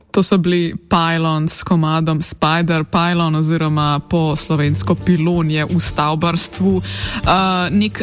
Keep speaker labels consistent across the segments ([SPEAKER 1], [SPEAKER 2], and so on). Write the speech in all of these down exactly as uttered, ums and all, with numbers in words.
[SPEAKER 1] To so bili Pylon s komadom Spider. Pylon oziroma po slovensko pilon je v stavbarstvu uh, nek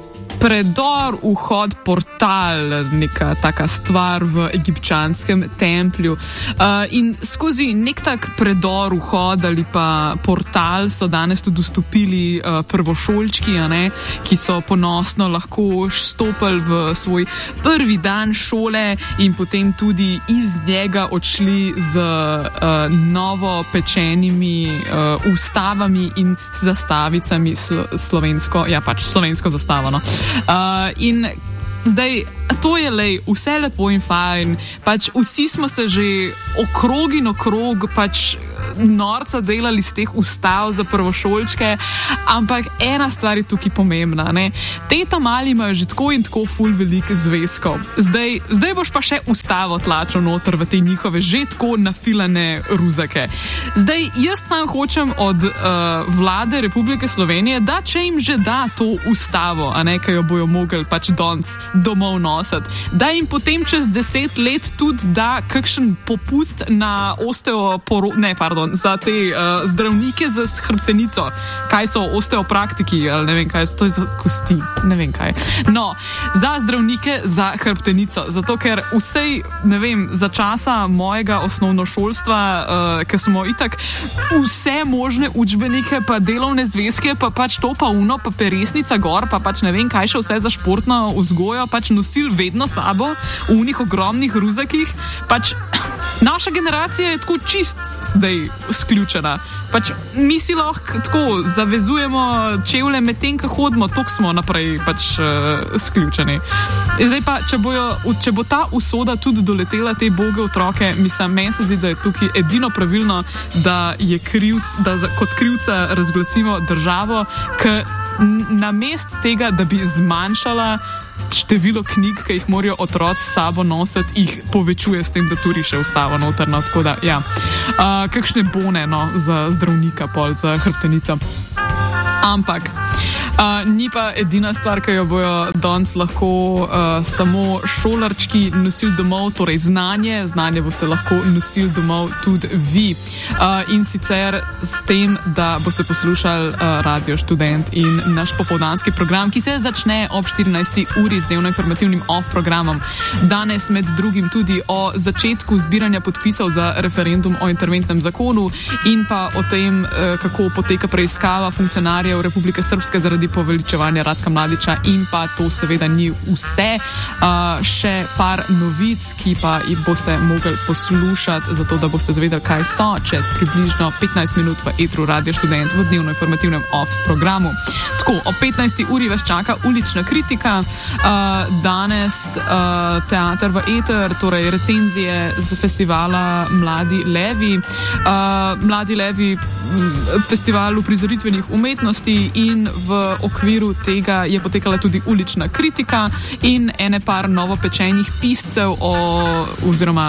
[SPEAKER 1] predor, vhod, portal, neka taka stvar v egipčanskem templju. Uh, in skozi nek tak predor, vhod ali pa portal so danes tudi vstopili uh, prvošolčki, a ne, ki so ponosno lahko stopili v svoj prvi dan šole in potem tudi iz njega odšli z uh, novo pečenimi uh, ustavami in zastavicami slo- slovensko, ja pač slovensko zastavo, no. Uh, in zdaj, to je lej, vse lepo in fajn, pač vsi smo se že okrog in okrog pač norca delali z teh ustav za prvošolčke, ampak ena stvar je tukaj pomembna, ne. Teta mali imajo že tako in tako ful veliko zvezkov. Zdaj, zdaj boš pa še ustavo tlačil noter v te njihove že tako nafilane ruzake. Zdaj, jaz sam hočem od uh, vlade Republike Slovenije, da če jim že da to ustavo, a ne, ki jo bojo mogli pač danes domov nositi, da jim potem čez deset let tudi da kakšen popust na osteoporo... ne, pardon, za te uh, zdravnike za hrbtenico. Kaj so osteopraktiki, ali ne vem kaj, to je za kosti, ne vem kaj. No, za zdravnike za hrbtenico, zato ker vsej, ne vem, za časa mojega osnovnošolstva, uh, ker smo itak vse možne učbenike, pa delovne zvezke, pa pač to pa uno, pa peresnica gor, pa pač ne vem kaj še vse za športno vzgojo, pač nosil vedno sabo v unih ogromnih ruzakih, pač naša generacija je tako čist zdaj sključena. Pač mi si lahko tako zavezujemo čevlje med tem, ko hodimo, tok smo naprej pač uh, sključeni. Zdaj pa, če, bojo, če bo ta usoda tudi doletela te boge otroke, mislim, meni se zdi, da je tukaj edino pravilno, da je krivc, da za, kot krivca razglasimo državo, ki namest tega, da bi zmanjšala število knjig, ki jih morajo otroci s sabo nositi, jih povečuje s tem, da tu riše ustavo notrno, tako da, ja. Uh, kakšne bone, no, za zdravnika pol, za hrbtenico. Ampak uh, ni pa edina stvar, ki jo bojo danes lahko uh, samo šolarčki nosili domov, torej znanje, znanje boste lahko nosili domov tudi vi. Uh, in sicer s tem, da boste poslušali uh, Radio Študent in naš popoldanski program, ki se začne ob štirinajsti uri z dnevno informativnim off programom. Danes med drugim tudi o začetku zbiranja podpisov za referendum o interventnem zakonu in pa o tem, uh, kako poteka preiskava funkcionarjev Republike Srpske zaradi poveličevanja Ratka Mladića in pa to seveda ni vse. Uh, še par novic, ki pa jih boste mogli poslušati, zato da boste zvedeli, kaj so čez približno petnajst minut v etru Radio Študent v dnevno informativnem off programu. Tako, ob petnajsti uri vas čaka ulična kritika, uh, danes uh, teater v eter, torej recenzije z festivala Mladi Levi. Uh, Mladi Levi, festival uprizoritvenih umetnosti, in v okviru tega je potekala tudi ulična kritika in ene par novopečenih piscev o, oziroma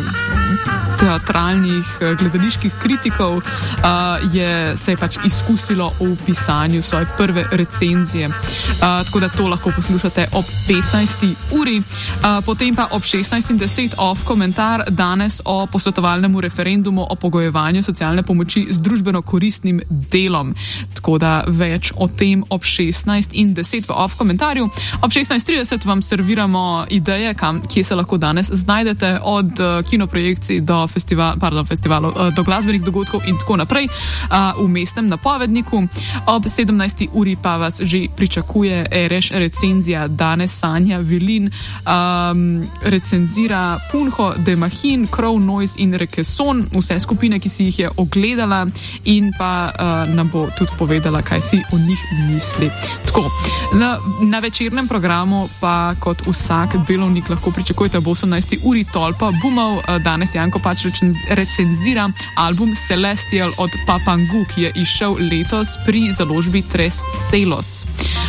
[SPEAKER 1] uh, teatralnih uh, gledaliških kritikov uh, je se je pač izkusilo v pisanju svoje prve recenzije. Uh, tako da to lahko poslušate ob petnajsti uri. Uh, potem pa ob šestnajst in deset off komentar danes o posvetovalnemu referendumu o pogojevanju socialne pomoči z družbeno koristnim delom. Tako da več o tem ob šestnajst in deset v off komentarju. Ob šestnajst trideset vam serviramo ideje, kam, kje se lahko danes znajdete, od uh, kinoprojekcij do, festival, pardon, festivalov, uh, do glasbenih dogodkov in tako naprej uh, v mestnem napovedniku. Ob sedemnajsti uri pa vas že pričakuje reš recenzija. Danes Sanja Vilin um, recenzira Punho, Demahin, Crow Noise in Rekeson, vse skupine, ki si jih je ogledala in pa uh, nam bo tudi povedala, kaj si o njih misli. Tako, na, na večernem programu pa kot vsak delovnik lahko pričakujete ob osemnajsti uri Tolpa Bumov. Danes Janko Pač recenzira album Celestial od Papangu, ki je izšel letos pri založbi Tres Celos.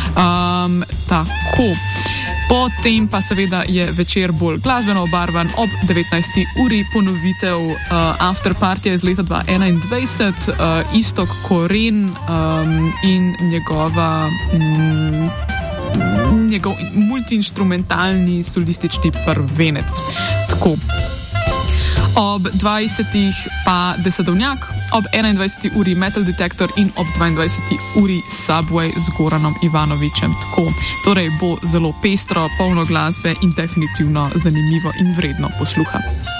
[SPEAKER 1] Um, tako. Potem pa seveda je večer bolj glasbeno obarvan ob devetnajsti uri ponovitev uh, After Party iz leta dva tisoč enaindvajset, uh, Iztok Koren um, in njegova um, njegov multiinstrumentalni solistični prvenec. Tako. Ob dvajsetih pa Desedovnjak, ob enaindvajseti uri Metal Detector in ob dvaindvajseti uri Subway z Goranom Ivanovičem. Tako, torej bo zelo pestro, polno glasbe in definitivno zanimivo in vredno posluha.